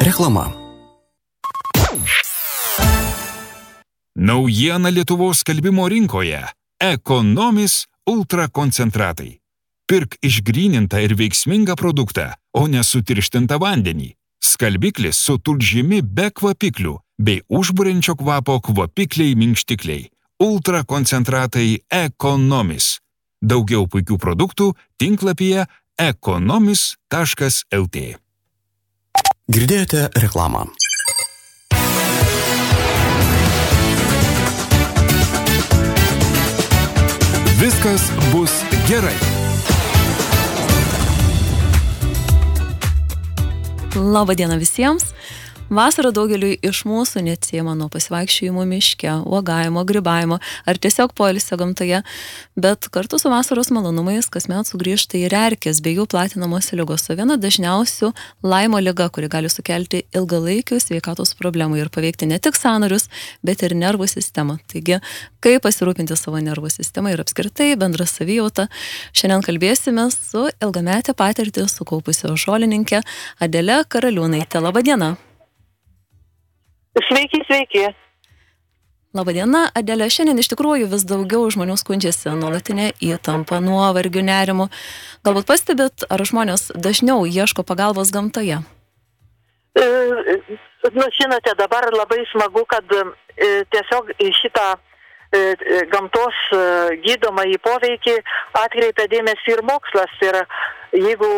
Reklama. Naujiena Lietuvos skalbimo rinkoje. Ekonomis ultrakoncentratai. Pirk išgrynintą ir veiksmingą produktą, o ne sutirštintą vandenį. Skalbiklis su tulžimi be kvapiklių bei užburiančio kvapo kvapikliai minkštikliai. Ultrakoncentratai Ekonomis. Daugiau puikių produktų tinklapyje ekonomis.lt. Girdėjote reklamą. Viskas bus gerai. Labą dieną visiems. Vasara daugeliui iš mūsų neatsiejama nuo pasivaikščiojimo miške, uogavimo, grybavimo ar tiesiog poilsio gamtoje, bet kartu su vasaros malonumais kasmet sugrįžta ir erkės bei jų platinamos ligos, o viena dažniausių Laimo liga, kuri gali sukelti ilgalaikių sveikatos problemų ir paveikti ne tik sąnarius, bet ir nervų sistemą. Taigi, kaip pasirūpinti savo nervų sistemą ir apskritai bendrą savijautą, šiandien kalbėsime su ilgametę patirtį sukaupusio žolininkė Adele Karaliūnaite. Labą dieną. Sveiki. Labadiena, Adele. Šiandien iš tikrųjų vis daugiau žmonių skundžiasi nuolatinė įtampa, nuovargių, nerimų. Galbūt pastebit, ar žmonės dažniau ieško pagalbos gamtoje? Žinote, dabar labai smagu, kad tiesiog į šitą gamtos gydomąjį poveikį atkreipia dėmesį ir mokslas. Ir jeigu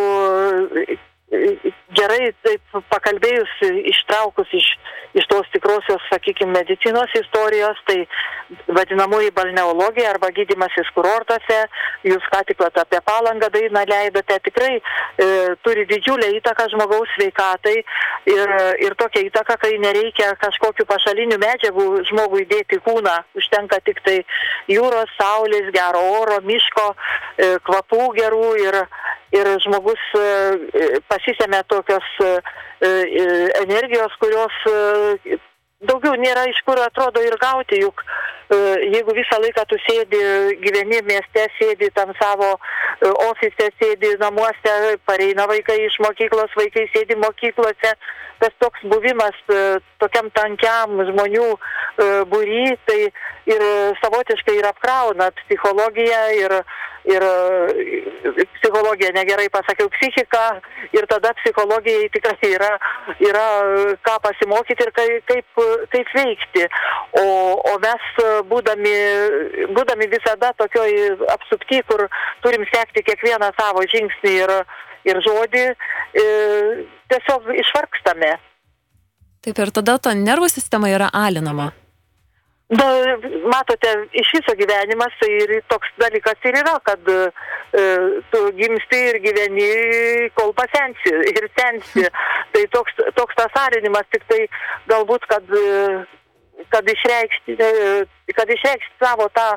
gerai taip pakalbėjus, ištraukus iš tos tikrosios, sakykime, medicinos istorijos, tai vadinamoji balneologija arba gydymasis kurortuose, jūs ką tik apie Palangą dainą leidote, tikrai turi didžiulę įtaką žmogaus sveikatai ir tokia įtaka, kai nereikia kažkokių pašalinių medžiagų žmogui dėti kūną, užtenka tik tai jūros, saulės, gero oro, miško, kvapų gerų ir žmogus pasisėmė tokios energijos, kurios daugiau nėra iš kur atrodo ir gauti, juk jeigu visą laiką tu gyveni mieste, sėdi tam savo ofise, sėdi namuose, pareina vaikai iš mokyklos, vaikai sėdi mokyklose, tas toks buvimas tokiam tankiam žmonių būry, tai ir savotiškai ir apkrauna psichologiją ir psichologija, negerai pasakiau, psichika, ir tada psichologijai tikrai yra ką pasimokyti ir kaip veikti. O mes būdami visada tokioj apsupty, kur turim sekti kiekvieną savo žingsnį ir žodį, tiesiog išvargstame. Taip, ir tada ta nervų sistema yra alinama. Matote, iš viso gyvenimas tai ir toks dalykas ir yra, kad tu gimsti ir gyveni, kol pasensi ir sensi. Tai toks tas alinimas, tik tai galbūt, kad išreikšti savo tą,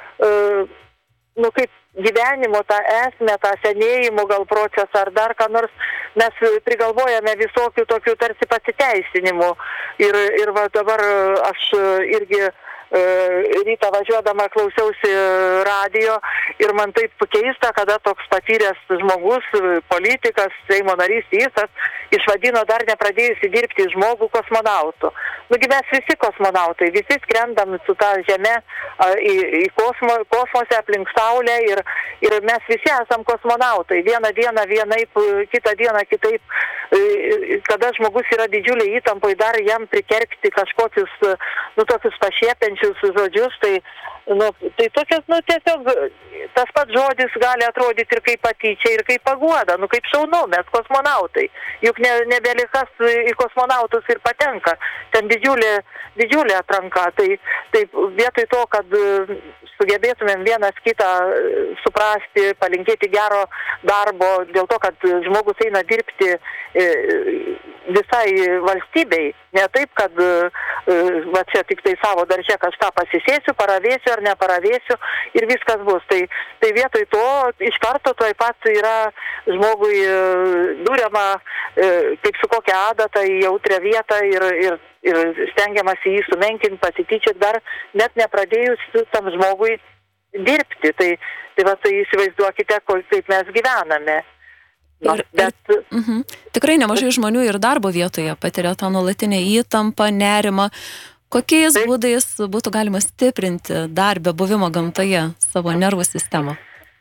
kaip gyvenimo tą esmę, tą senėjimo gal procesą ar dar ką nors, mes prigalvojame visokių tokių tarsi pasiteisinimų. Ir va dabar aš irgi rytą važiuodama klausiausi radijo ir man taip keista, kada toks patyręs žmogus, politikas, Seimo narys, jisas, išvadino dar nepradėjusi dirbti žmogų kosmonautų. Nugi mes visi kosmonautai, visi skrendam su tą žemę į kosmose aplink Saulę ir mes visi esam kosmonautai. Vieną dieną vienaip, kitą dieną kitaip. Kada žmogus yra didžiulė įtampai, dar jam prikergti kažkokius, tokius pašiepiančius žodžius, tai tokias, tiesiog tas pats žodis gali atrodyti ir kaip patyčia, ir kaip paguoda, kaip šaunu, mes kosmonautai. Juk nebelikas į kosmonautus ir patenka. Ten didžiulė atranka. Tai vietoj to, kad sugebėtumėm vienas kitą suprasti, palinkėti gero darbo, dėl to, kad žmogus eina dirbti visai valstybei, ne taip, kad va čia tik tai savo darže kažką pasisėsiu, paravėsiu ar neparavėsiu ir viskas bus. Tai vietoj to iš karto tuoj pat yra žmogui duriama kaip su kokia adata į jautrią vietą ir stengiamasi jį sumenkinti, pasityčioti dar net nepradėjus tam žmogui dirbti. Tai įsivaizduokite, kaip mes gyvename. Tikrai nemažai žmonių ir darbo vietoje patiria tą nuolatinę įtampą, nerimą. Kokiais būdais būtų galima stiprinti dar be buvimo gamtoje savo nervų sistemą?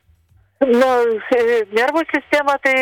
Nervų sistema tai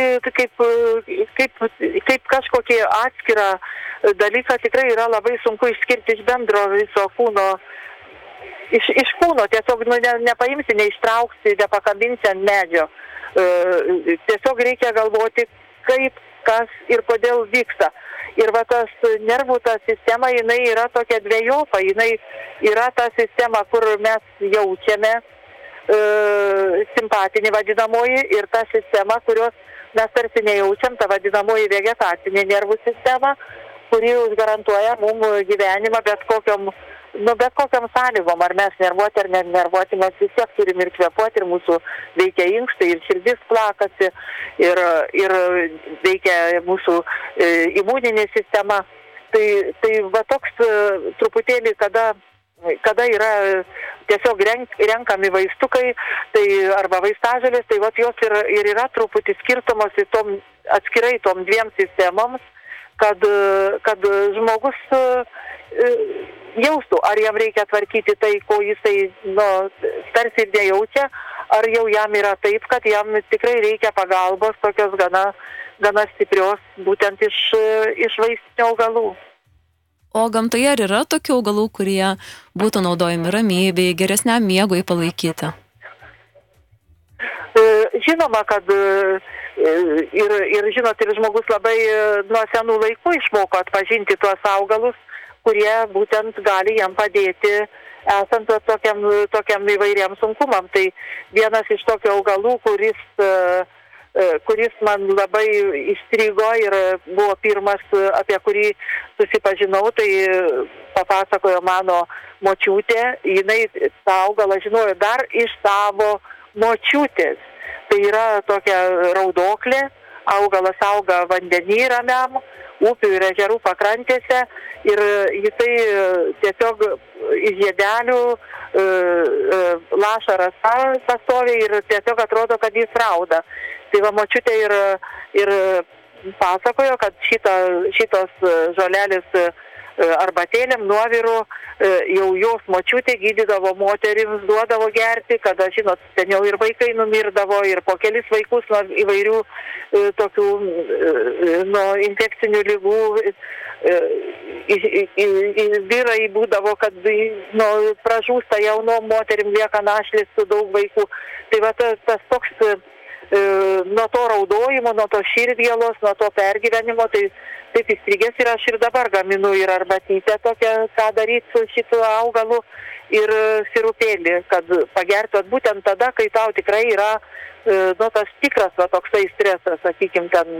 kaip kažkokį atskirą dalyką tikrai yra labai sunku išskirti iš bendro viso kūno. Iš kūno tiesiog nepaimsi, neištrauksi, nepakabinsi ant medžio. Tiesiog reikia galvoti, kaip, kas ir kodėl vyksta. Ir va tas nervų ta sistema, jinai yra tokia dvejopa, jinai yra ta sistema, kur mes jaučiame simpatinį vadinamoji ir ta sistema, kurios mes tarsi nejaučiam, ta vadinamoji vegetacinė nervų sistema, kuri garantuoja mums gyvenimą bet kokiam sąlygom, ar mes nervuoti ar nenervuoti, mes vis tiek turim ir kvėpuoti, ir mūsų veikia inkstai, ir širdis plakasi, ir veikia mūsų imuninė sistema. Tai va toks truputėlį, kada yra tiesiog renkami vaistukai, tai arba vaistažolės, tai va jos ir yra truputį skirtumos atskirai tom dviem sistemoms, kad žmogus jaustų, ar jam reikia tvarkyti tai, ko jisai tarsi ir nejaučia, ar jau jam yra taip, kad jam tikrai reikia pagalbos tokios gana stiprios, būtent iš vaistinių augalų. O gamtoje ar yra tokių augalų, kurie būtų naudojami ramybei, geresniam miegui palaikyti? Žinoma, kad ir žinot, ir žmogus labai nuo senų laikų išmoko atpažinti tuos augalus, kurie būtent gali jam padėti esant tokiam įvairiam sunkumam. Tai vienas iš tokių augalų, kuris man labai įstrigo ir buvo pirmas, apie kurį susipažinau, tai papasakojo mano močiutė. Jinai tą augalą žinojo dar iš savo močiutės. Tai yra tokia raudoklė, augalas auga vandenį ramiam, upių ir ežerų pakrantėse ir jisai tiesiog iš žiedelių laša rasa pastoviai ir tiesiog atrodo, kad jis rauda. Tai va močiutė ir pasakojo, kad šitos žolelės arbatėlėm nuovirų jau jos močiutė gydydavo moterims, duodavo gerti, kada, žinot, seniau ir vaikai numirdavo ir po kelis vaikus nuo įvairių tokių infekcinių ligų vyrai būdavo, kad pražūsta jaunom moterim, lieka našlės su daug vaikų. Tai va tas toks nuo to raudojimo, nuo to širdgėlos, nuo to pergyvenimo, tai taip įstrigęs ir aš ir dabar gaminu ir arbatytę tokią, ką daryti su šitu augalu ir sirupėlį, kad pagertų būtent tada, kai tau tikrai yra tas tikras toksai stresas, sakykim, ten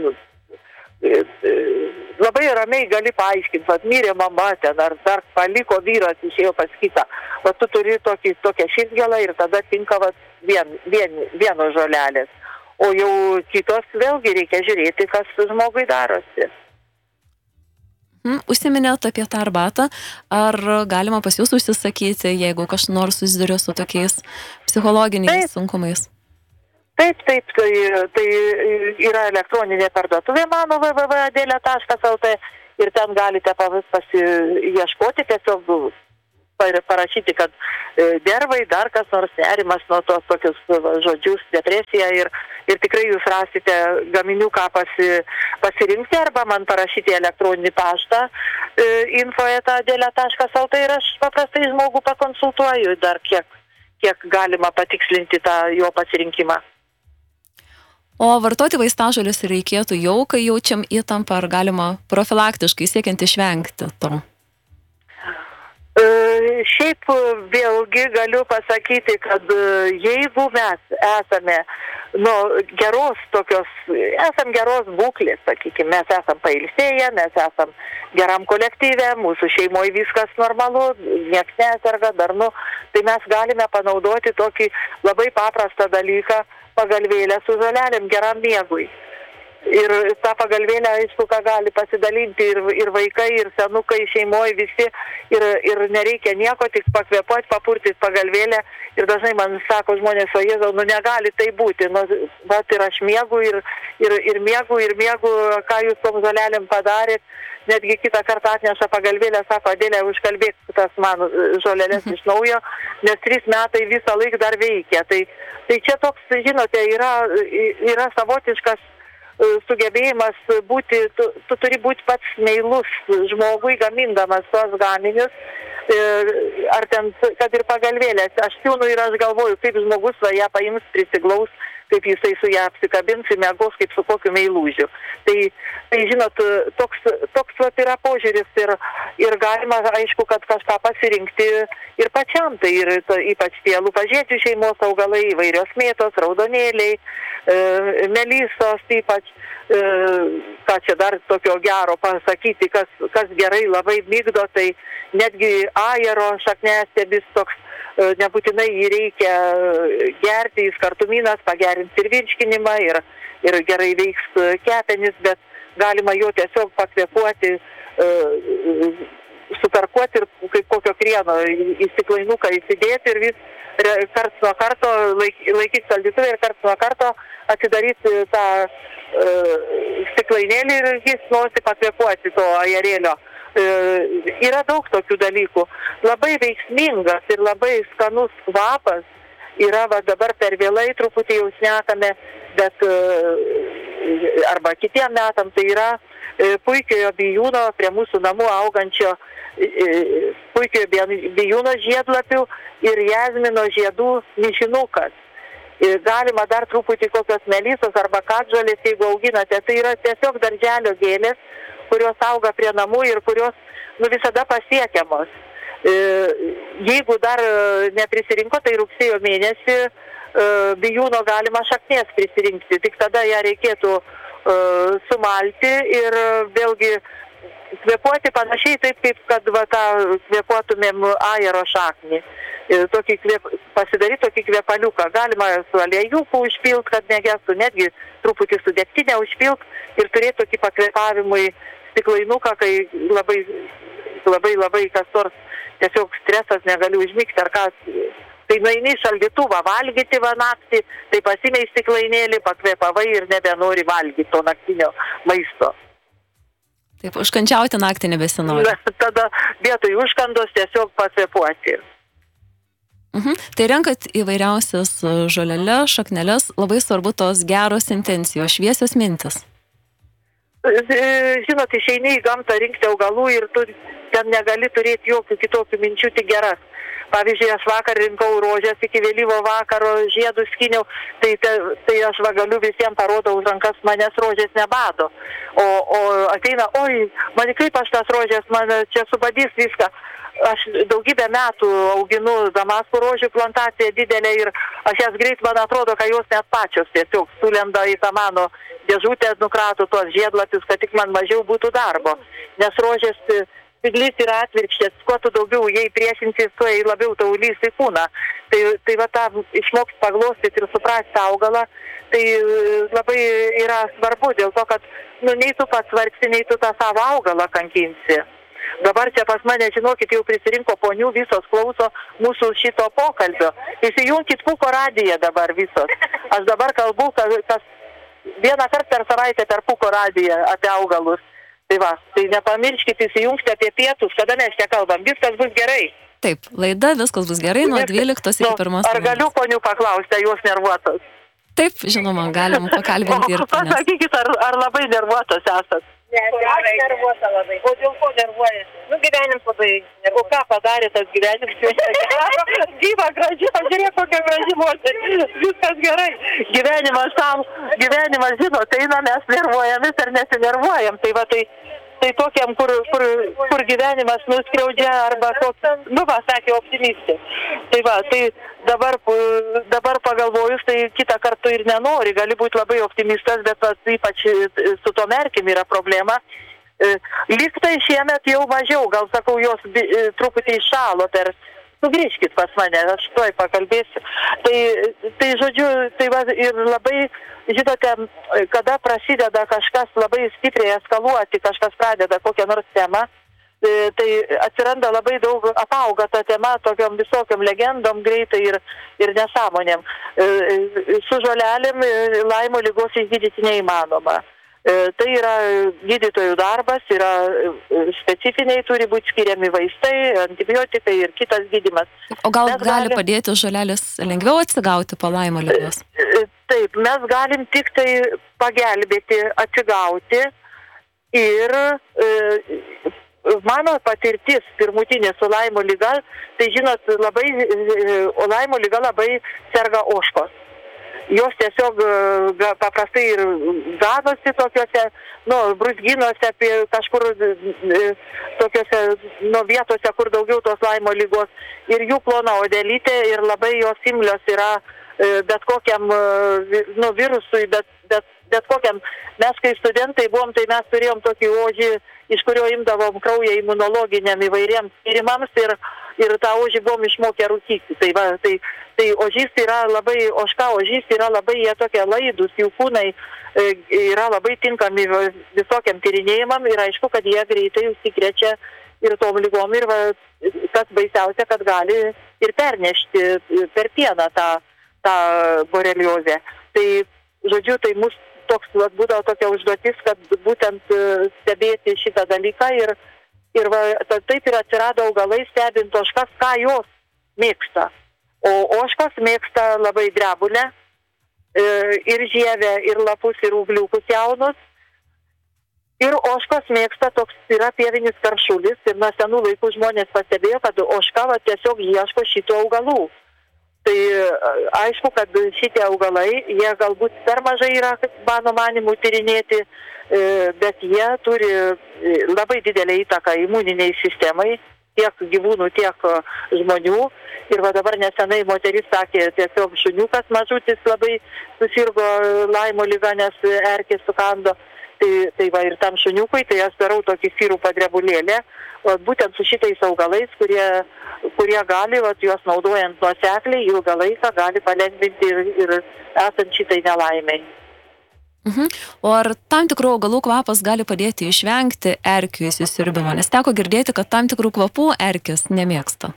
labai ramiai gali paaiškinti, kad mirė mama ten, ar dar paliko vyras, išėjo pas kitą. O tu turi tokią širdgėlą ir tada tinka vieno žolelės. O jau kitos vėlgi reikia žiūrėti, kas žmogui darosi. Užsiminėt apie tą arbatą. Ar galima pas jūs užsisakyti, jeigu kas nors susiduria su tokiais psichologiniais sunkumais? Taip, tai yra elektroninė parduotuvė mano www.adele.lt ir ten galite pasiieškoti, tiesiog parašyti, kad nervai, dar kas nors nerimas nuo tos tokius žodžius, depresija ir tikrai jūs rasite gaminių, ką pasirinkti arba man parašyti elektroninį paštą info@adele.lt ir aš paprastai žmogų pakonsultuoju dar kiek galima patikslinti tą jo pasirinkimą. O vartoti vaistažoles reikėtų jau, kai jaučiam įtampą, ar galima profilaktiškai siekiant išvengti to? Šiaip vėlgi galiu pasakyti, kad jeigu mes esame geros būklės, sakykime, mes esam pailsėję, mes esam geram kolektyve, mūsų šeimoje viskas normalu, nieks neserga, darnu, tai mes galime panaudoti tokį labai paprastą dalyką, pagalvėlę su žolelėm geram miegui. Ir tą pagalvėlę, aišku, ką gali pasidalinti ir vaikai, ir senukai, šeimoje visi. Ir nereikia nieko, tik pakvėpuoti, papurtyti pagalvėlę. Ir dažnai man sako žmonės, o Jėzau, negali tai būti. Vat ir aš miegu, ir miegu, ką jūs tom žolelėm padarėt. Netgi kitą kartą atneša pagalvėlę, sako, Adėlė, užkalbėk tas man žolelės iš naujo, nes 3 metai visą laiką dar veikia. Tai čia toks, žinote, yra savotiškas sugebėjimas būti, tu turi būti pats meilus žmogui, gamindamas tuos gaminius, ar ten, kad ir pagalvėlės. Aš siūnu ir aš galvoju, kaip žmogus ją paims, prisiglaus, kaip jisai su ją apsikabins, įmegos, kaip su kokiu meilužiu. Tai žinot, toks vat yra požiūris ir galima, aišku, kad kažką pasirinkti ir pačiam, tai ir ypač tie lūpažiedžių šeimos augalai, įvairios mėtos, raudonėliai, melysos ypač, ką čia dar tokio gero pasakyti, kas gerai labai migdo, tai netgi ajero šakniastebis toks, nebūtinai jį reikia gerti, jis kartumynas pagerins ir virškinimą ir gerai veiks kepenis, bet galima jo tiesiog pakvėpuoti, sutarkuoti ir kaip kokio krieno į stiklainuką įsidėti ir vis karts nuo karto laikyti šaldytuvę ir karts nuo karto atidaryti tą stiklainėlį ir jis nosį pakvėpuoti to ajerėlio. Yra daug tokių dalykų. Labai veiksmingas ir labai skanus kvapas yra, va dabar per vėlai truputį jau šnekame, bet arba kitiem metam tai yra puikiojo bijūno prie mūsų namų augančio puikiojo bijūno žiedlapių ir jazmino žiedų mišinukas. Galima dar truputį kokios melysos arba katžolės, jeigu auginate. Tai yra tiesiog darželio gėlės, kurios auga prie namų ir kurios visada pasiekiamos. Jeigu dar neprisirinko, tai rugsėjo mėnesį bijūno galima šaknies prisirinkti. Tik tada ją reikėtų sumalti ir vėlgi kvėpuoti panašiai taip, kaip kad tą kvėpuotumėm ajero šaknį. Pasidaryti tokį kvėpaliuką. Galima su aliejūku užpilt, kad negestų, netgi truputį su degtinė užpilt ir turėti tokį pakvėpavimui stiklainuką, kai labai kas nors tiesiog stresas negali užmigti ar kas. Tai nueini šaldytuvą valgyti naktį, tai pasimei stiklainėlį, pakvėpavai ir nebenori valgyti to naktinio maisto. Taip, užkančiauti naktį nebesinori. Tada vietoj užkandos tiesiog pakvėpuoti. Tai renkat įvairiausias žoleles, šakneles, labai svarbu tos geros intencijos, šviesios mintis. Žinot, išeini į gamtą rinkti augalų ir tu ten negali turėti jokių kitokių minčių, tik geras. Pavyzdžiui, aš vakar rinkau rožės iki vėlyvo vakaro, žiedus skyniau, tai aš galiu visiems parodau už rankas, manęs rožės nebado. O ateina, oi, man kaip aš tas rožės, man čia subadys viską. Aš daugybę metų auginu damaskų rožių plantaciją didelę ir aš jas greit, man atrodo, kad jos net pačios tiesiog sulenda į tą mano dėžutę, nukrato tuos žiedlapius, kad tik man mažiau būtų darbo. Nes rožės spyglys yra atvirkštės, kuo tu daugiau jai priešinsis, tuo jai labiau tau lys į kūną. Tai va tą išmokti paglostyti ir suprasti augalą, tai labai yra svarbu dėl to, kad nei tu pats vargsi, nei tu tą savo augalą kankinsi. Dabar čia pas mane, žinokit, jau prisirinko ponių, visos klauso mūsų šito pokalbio. Įsijunkit Puko radiją dabar visos. Aš dabar kalbu, kas vieną kartą per savaitę per Puko radiją apie augalus. Tai va, tai nepamirškit įsijungti apie pietus, kada mes čia kalbam, viskas bus gerai. Taip, laida Viskas bus gerai nuo 12 iki 1. Ar galiu ponių paklausti, jos nervuotos? Taip, žinoma, galim pakalbinti ir ponės. Pasakykit, ar labai nervuotos esat? Ne, aš nervuota labai. O dėl ko nervuojas? Gyvenimas labai nervuotas. O ką padarė tas gyvenimas? Gyva, graži, pažiūrėk, kokia graži moteris. Viskas gerai. Gyvenimas, žinot, eina, mes nervuojamės ar nesinervuojam. Tai va, tai tokiam, kur gyvenimas nuskriaudžia arba toks, sakė optimistė. Tai va, tai dabar pagalvojus, tai kitą kartą ir nenori, gali būti labai optimistas, bet ypač su to merkim yra problema. Lyg tai šiemet jau mažiau, gal sakau, jos truputį iššalo per sugrįžkit pas mane, aš tuoj pakalbėsiu. Tai žodžiu, tai va, ir labai, žinote, kada prasideda kažkas labai stipriai eskaluoti, kažkas pradeda kokią nors temą, tai atsiranda labai daug, apauga ta tema tokiom visokiom legendom greitai ir nesąmonėm. Su žolelėm Laimo ligos išgydyti neįmanoma. Tai yra gydytojų darbas, yra specifiniai, turi būti skiriami vaistai, antibiotikai ir kitas gydymas. O gal gali padėti žolelės lengviau atsigauti po Laimo ligos? Taip, mes galim tik tai pagelbėti atsigauti ir mano patirtis pirmutinė su Laimo liga, tai žinot, Laimo liga labai serga ožkos. Jos tiesiog paprastai ir ganosi tokiuose, brūzgynuose, kažkur tokiuose, vietose, kur daugiau tos Laimo lygos. Ir jų plona odelytė ir labai jos imlios yra bet kokiam virusui, bet kokiam. Mes, kai studentai buvom, tai mes turėjom tokį ožį, iš kurio imdavom kraują imunologiniam įvairiems tyrimams ir tą ožį buvom išmokę rūkyti. Tai ožys yra labai, ožka ožys yra labai, jie tokie laidus, jų kūnai yra labai tinkami visokiam tyrinėjimam ir aišku, kad jie greitai užsikrečia ir tom lygom ir kas baisiausia, kad gali ir pernešti per pieną tą boreliozę. Tai, žodžiu, tai mūsų toks būdavo tokia užduotis, kad būtent stebėti šitą dalyką ir taip ir atsirado augalai stebint ožkas, ką jos mėgsta. O ožkos mėgsta labai drebulę, ir žievę, ir lapus, ir ūgliukus jaunus. Ir ožkos mėgsta toks yra pievinis karšulis ir nuo senų laikų žmonės pastebėjo, kad ožka tiesiog ieško šitų augalų. Tai aišku, kad šitie augalai, jie galbūt per mažai yra, mano manimu, tyrinėti, bet jie turi labai didelę įtaką imuniniai sistemai, tiek gyvūnų, tiek žmonių. Ir dabar nesenai moteris sakė, tiesiog šuniukas mažutis labai susirgo Laimo liga, nes erkės sukando. Tai ir tam šuniukui, tai aš darau tokį sirupą drebulėlę, būtent su šitais augalais, kurie gali, juos naudojant nuosekliai, ilgą laiką gali palengvinti ir esant šitai nelaimiai. O ar tam tikrų augalų kvapas gali padėti išvengti erkių įsisiurbimo? Nes teko girdėti, kad tam tikrų kvapų erkės nemėgsta.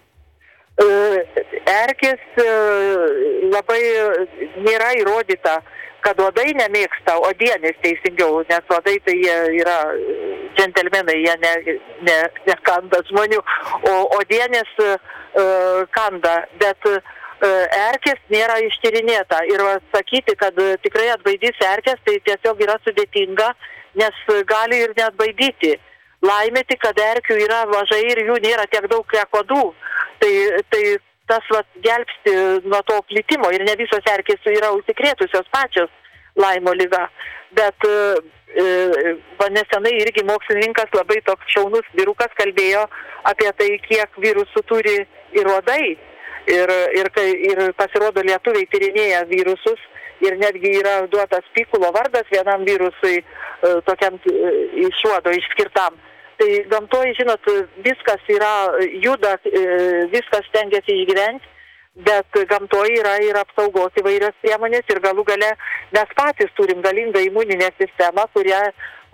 Erkės labai nėra įrodyta, kad uodai nemėgsta, uodienės teisingiau, nes uodai tai jie yra džentelmenai, jie nekanda žmonių, o uodienės kanda, bet erkės nėra ištyrinėta ir sakyti, kad tikrai atbaidys erkės, tai tiesiog yra sudėtinga, nes gali ir neatbaidyti. Laimė tik, kad erkių yra mažai ir jų nėra tiek daug kiek uodų, tai tas gelbsti nuo to plitimo ir ne visos erkės yra užsikrėtusios pačios Laimo liga. Bet nesenai irgi mokslininkas labai toks šaunus vyrukas kalbėjo apie tai, kiek virusų turi ir uodai. Ir pasirodo lietuviai tyrinėja virusus ir netgi yra duotas Pikulo vardas vienam virusui tokiam iš uodo išskirtam. Tai gamtoje, žinot, viskas yra juda, viskas stengiasi išgyventi, bet gamtoje yra ir apsaugos įvairios priemonės ir galų gale mes patys turim galingą imuninę sistemą, kurią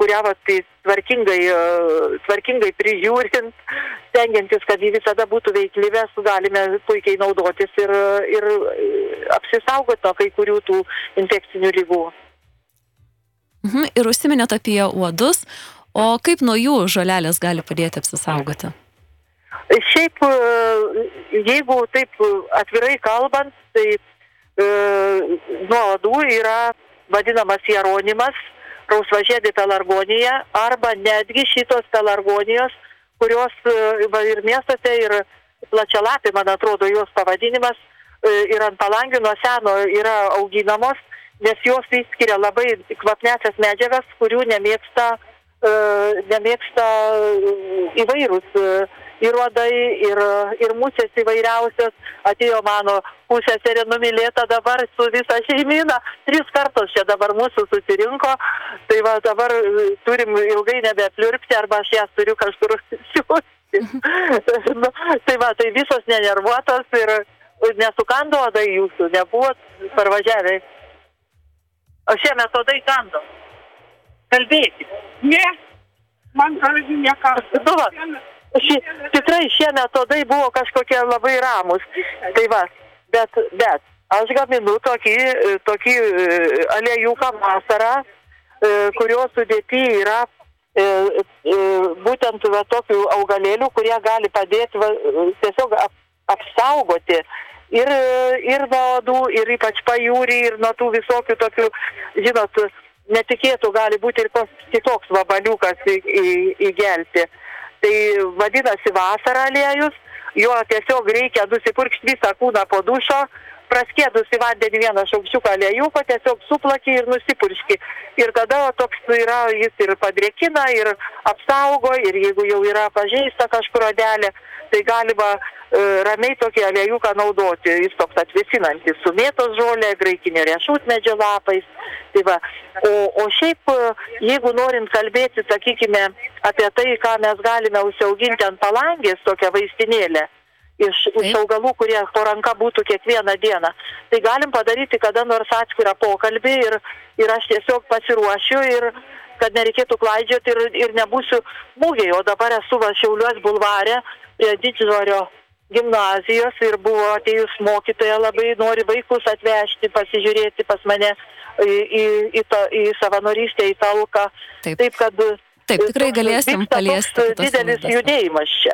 tvarkingai prižiūrint, stengiantis, kad ji visada būtų veikli, mes galime puikiai naudotis ir apsisaugoti nuo kai kurių tų infekcinių ligų. Ir užsiminėt apie uodus, o kaip nuo jų žolelės gali padėti apsisaugoti? Šiaip, jeigu taip atvirai kalbant, tai nuo uodų yra vadinamas jeronimas, rausvažiedė pelargonija, arba netgi šitos pelargonijos, kurios ir miestuose, ir plačialapė, man atrodo, jos pavadinimas, ir ant palangių nuo seno yra auginamos, nes jos išskiria labai kvapniasias medžiagas, kurių nemėgsta įvairūs ir uodai, ir musės įvairiausios. Atėjo mano pusseserė numylėta dabar su visa šeimyna, 3 kartos čia dabar mūsų susirinko, tai dabar turim ilgai nebepliurpti, arba aš jas turiu kažkur siūsti. Nu, tai va, tai visos nenervuotos ir nesukando odai jūsų, nebuvot parvažiavę. O šiemet odai kando. Kalbėkit. Ne, man galvi nekando. Nu va, tikrai šiemet odai buvo kažkokie labai ramus. Tai va, bet aš gaminu tokį aliejuką vasarą, kurio sudėty yra būtent va, tokių augalėlių, kurie gali padėti tiesiog apsaugoti ir nuo odų, ir ypač pajūrį, ir nuo tų visokių tokių, žinot, netikėtų gali būti ir kitoks vabaliukas įgelti. Tai vadinasi vasara aliejus, jo tiesiog reikia nusipurkšti visą kūną po dušo, praskėdus į vandenį vieną šaukščiuką aliejuko, tiesiog suplaki ir nusipurški. Ir tada toks yra, jis ir padrėkina, ir apsaugo, ir jeigu jau yra pažeista kažkur odelė, tai galima ramiai tokį aliejuką naudoti. Jis toks atvėsinantis su mėtos žolė, graikinio riešutmedžio lapais. Tai va. O šiaip, jeigu norint kalbėti, sakykime, apie tai, ką mes galime užsiauginti ant palangės, tokią vaistinėlę, iš augalų, kurie po ranka būtų kiekvieną dieną, tai galim padaryti kada nors atskirą pokalbį ir aš tiesiog pasiruošiu ir kad nereikėtų klaidžioti ir nebūsiu mūgiai. O dabar esu Šiauliuos bulvare prie Didždvario gimnazijos ir buvo atėjus mokytoja, labai nori vaikus atvežti, pasižiūrėti pas mane į savanorystę, į talką. Taip, kad tikrai galėsim paliesti. Didelis judėjimas čia.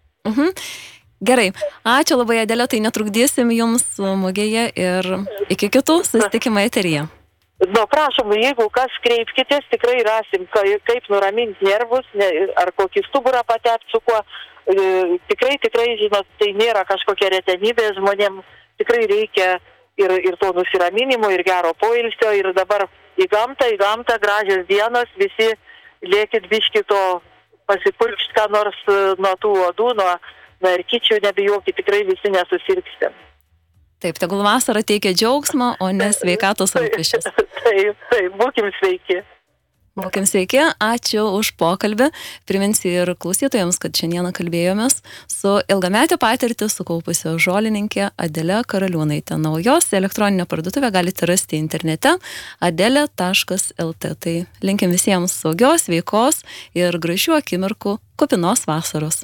Gerai, ačiū labai, Adelė, tai netrukdysim jums mugėje ir iki kitų susitikimą eteryje. Nu, prašom, jeigu kas kreipkitės, tikrai rasim, kaip nuraminti nervus, ar kokį stuburą patepti su kuo. Tikrai, žinot, tai nėra kažkokia retenybė, žmonėms tikrai reikia ir to nusiraminimo, ir gero poilsio, ir dabar į gamtą, gražios dienos, visi lėkit biški to pasipurkšt, ką nors nuo tų odų, nuo erkičių, nebijokit, tikrai visi nesusirgsite. Taip, tegul vasara teikia džiaugsmą, o ne sveikatos rūpesčius. Taip, būkim sveiki. Būkim sveiki, ačiū už pokalbį. Priminsiu ir klausytojams, kad šiandieną kalbėjomės su ilgametę patirtį sukaupusio žolininkė Adelė Karaliūnaitė. Na, o jos elektroninę parduotuvę galite rasti internete adelė.lt. Tai linkim visiems saugios, sveikos ir gražių akimirkų kupinos vasaros.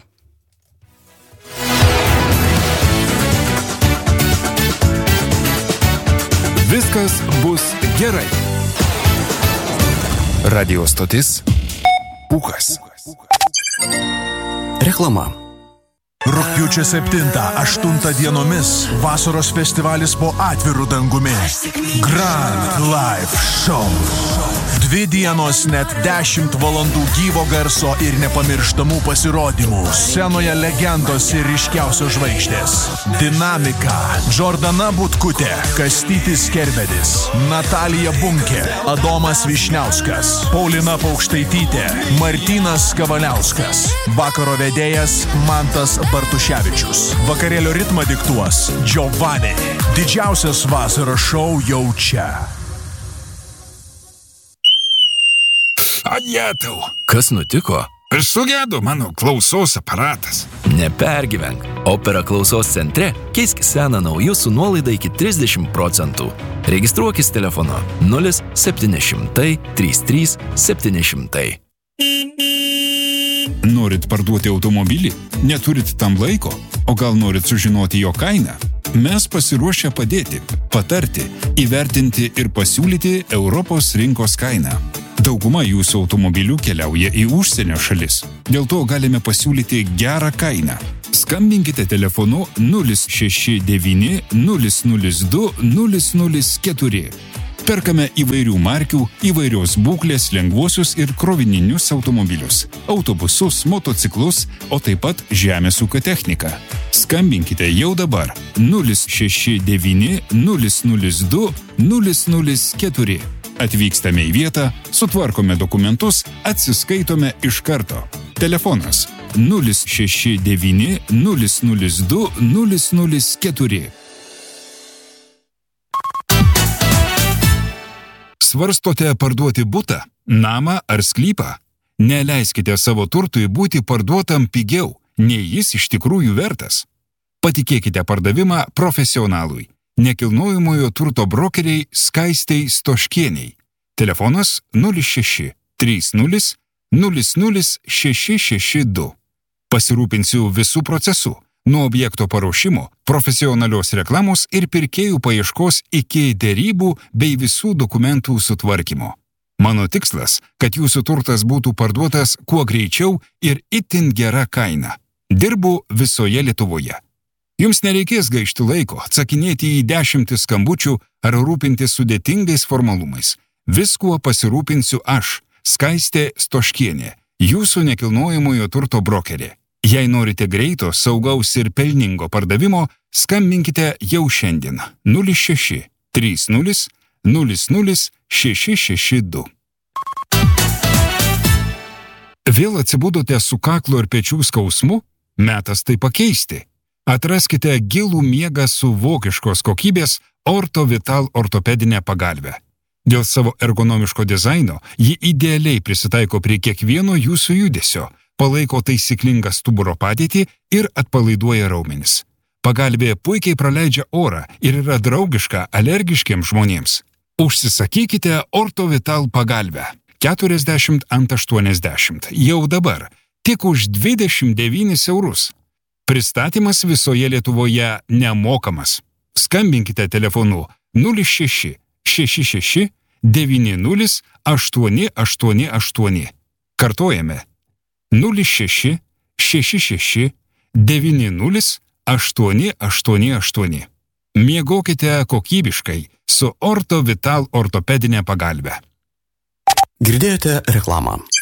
Viskas bus gerai. Radio stotis Pūkas. Reklama. Rugpjūčio 7-8 dienomis vasaros festivalis po atviru dangumi. Grand Live Show. 2 dienos net 10 valandų gyvo garso ir nepamirštamų pasirodymų. Scenoje legendos ir ryškiausios žvaigždės. Dinamika. Džordana Butkutė, Kastytis Kerbedis, Natalija Bunkė, Adomas Višniauskas, Paulina Paukštaitytė, Martynas Kavaliauskas. Vakaro vedėjas Mantas Bartuševičius. Vakarėlio ritmą diktuos Giovanni. Didžiausias vasaros šou jau čia. Adjetau. Kas nutiko? Sugedo mano klausos aparatas. Nepergyvenk. Opera klausos centre keisk seną naujų su nuolaida iki 30%. Registruokis telefonu 0700 33 700. Norit parduoti automobilį? Neturit tam laiko? O gal norit sužinoti jo kainą? Mes pasiruošę padėti, patarti, įvertinti ir pasiūlyti Europos rinkos kainą. Dauguma jūsų automobilių keliauja į užsienio šalis. Dėl to galime pasiūlyti gerą kainą. Skambinkite telefonu 069 002 004. Perkame įvairių markių, įvairios būklės lengvuosius ir krovininius automobilius, autobusus, motociklus, o taip pat žemės ūkio techniką. Skambinkite jau dabar 069 002 004. Atvykstame į vietą, sutvarkome dokumentus, atsiskaitome iš karto. Telefonas 069 002 004. Svarstote parduoti butą, namą ar sklypą? Neleiskite savo turtui būti parduotam pigiau, nei jis iš tikrųjų vertas. Patikėkite pardavimą profesionalui. Nekilnojamojo turto brokeriai Skaistei Stoškieniai. Telefonas 06 30 00 662. Pasirūpinsiu visų procesų. Nuo objekto paruošimo, profesionalios reklamos ir pirkėjų paieškos iki derybų bei visų dokumentų sutvarkymo. Mano tikslas, kad jūsų turtas būtų parduotas kuo greičiau ir itin gera kaina. Dirbu visoje Lietuvoje. Jums nereikės gaišti laiko, atsakinėti į 10 skambučių ar rūpintis sudėtingais formalumais. Viskuo pasirūpinsiu aš, Skaistė Stoškienė, jūsų nekilnojamojo turto brokerė. Jei norite greito, saugaus ir pelningo pardavimo, skambinkite jau šiandien 06 30 00 662. Vėl atsibudote su kaklo ir pečių skausmu? Metas tai pakeisti. Atraskite gilų miegą su vokiškos kokybės Orto Vital ortopedinę pagalvę. Dėl savo ergonomiško dizaino ji idealiai prisitaiko prie kiekvieno jūsų judesio, palaiko taisyklingą stuburo padėtį ir atpalaiduoja raumenis. Pagalvė puikiai praleidžia orą ir yra draugiška alergiškiems žmonėms. Užsisakykite Orto Vital pagalvę 40 ant 80 jau dabar, tik už 29 eurus. Pristatymas visoje Lietuvoje nemokamas. Skambinkite telefonu 06 66 90 888. Kartojame 06 66 90 888. Miegokite kokybiškai su Orto Vital ortopedinė pagalve. Girdėjote reklamą.